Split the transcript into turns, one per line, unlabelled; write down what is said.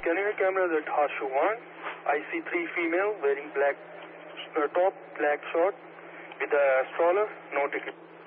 scanning the cameras at Harshu 1. I see 3 female wearing black top, black short with a stroller, no ticket.